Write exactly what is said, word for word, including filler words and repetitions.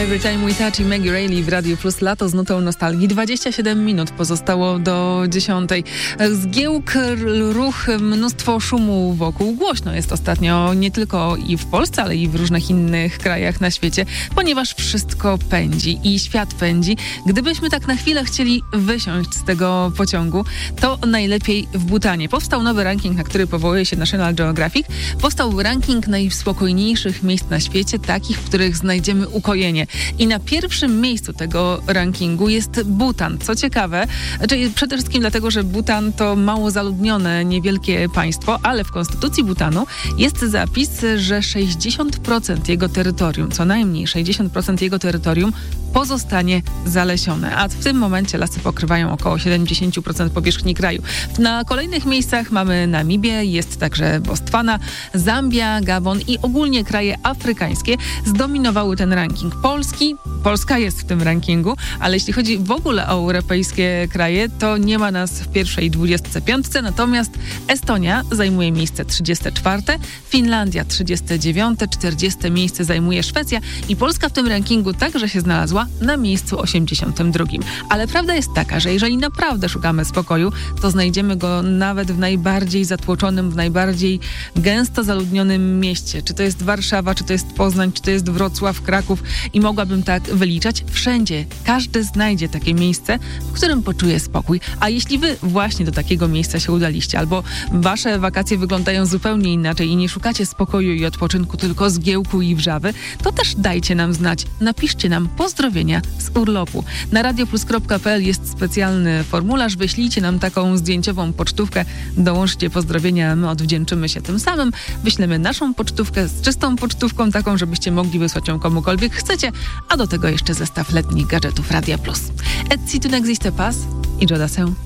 Every Time We Touch i Maggie Reilly w Radiu Plus. Lato z nutą nostalgii. dwadzieścia siedem minut pozostało do dziesiątej. Zgiełk, ruch, mnóstwo szumu wokół. Głośno jest ostatnio nie tylko i w Polsce, ale i w różnych innych krajach na świecie, ponieważ wszystko pędzi i świat pędzi. Gdybyśmy tak na chwilę chcieli wysiąść z tego pociągu, to najlepiej w Butanie. Powstał nowy ranking, na który powołuje się National Geographic. Powstał ranking najspokojniejszych miejsc na świecie, takich, w których znajdziemy ukojenie. I na pierwszym miejscu tego rankingu jest Butan. Co ciekawe, znaczy przede wszystkim dlatego, że Butan to mało zaludnione, niewielkie państwo, ale w konstytucji Butanu jest zapis, że sześćdziesiąt procent jego terytorium, co najmniej sześćdziesiąt procent jego terytorium pozostanie zalesione, a w tym momencie lasy pokrywają około siedemdziesiąt procent powierzchni kraju. Na kolejnych miejscach mamy Namibię, jest także Botswana, Zambia, Gabon i ogólnie kraje afrykańskie zdominowały ten ranking. Polski, Polska jest w tym rankingu, ale jeśli chodzi w ogóle o europejskie kraje, to nie ma nas w pierwszej dwudziestce piątce, natomiast Estonia zajmuje miejsce trzydzieste czwarte, Finlandia trzydzieste dziewiąte, czterdzieste miejsce zajmuje Szwecja i Polska w tym rankingu także się znalazła na miejscu osiemdziesiątym drugim. Ale prawda jest taka, że jeżeli naprawdę szukamy spokoju, to znajdziemy go nawet w najbardziej zatłoczonym, w najbardziej gęsto zaludnionym mieście. Czy to jest Warszawa, czy to jest Poznań, czy to jest Wrocław, Kraków i mogłabym tak wyliczać. Wszędzie każdy znajdzie takie miejsce, w którym poczuje spokój. A jeśli wy właśnie do takiego miejsca się udaliście, albo wasze wakacje wyglądają zupełnie inaczej i nie szukacie spokoju i odpoczynku, tylko zgiełku i wrzawy, to też dajcie nam znać. Napiszcie nam pozdrowienia z urlopu. Na radioplus kropka pe el jest specjalny formularz. Wyślijcie nam taką zdjęciową pocztówkę. Dołączcie pozdrowienia, my odwdzięczymy się tym samym. Wyślemy naszą pocztówkę z czystą pocztówką, taką, żebyście mogli wysłać ją komukolwiek chcecie, a do tego jeszcze zestaw letnich gadżetów Radia Plus. Et si tu n'existe pas i Joe Dassin.